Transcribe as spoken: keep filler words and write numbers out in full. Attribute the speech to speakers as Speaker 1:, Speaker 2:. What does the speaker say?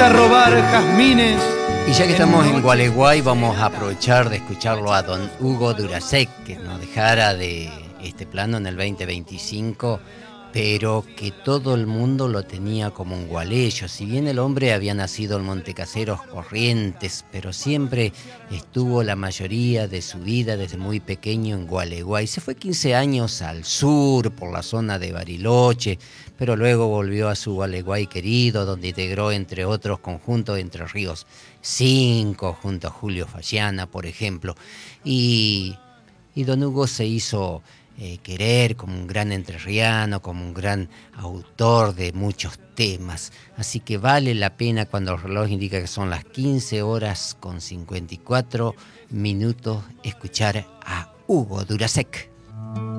Speaker 1: gusta robar jazmines.
Speaker 2: Y ya que estamos en Gualeguay, vamos a aprovechar de escucharlo a don Hugo Durasek, que nos dejara de este plano en el veinte veinticinco, pero que todo el mundo lo tenía como un gualeyo. Si bien el hombre había nacido en Montecaseros, Corrientes, pero siempre estuvo la mayoría de su vida desde muy pequeño en Gualeguay. Se fue quince años al sur, por la zona de Bariloche, pero luego volvió a su Gualeguay querido, donde integró, entre otros, conjuntos de Entre Ríos cinco, junto a Julio Fagiana, por ejemplo. Y, y don Hugo se hizo eh, querer como un gran entrerriano, como un gran autor de muchos temas. Así que vale la pena, cuando el reloj indica que son las quince horas con cincuenta y cuatro minutos, escuchar a Hugo Durasek.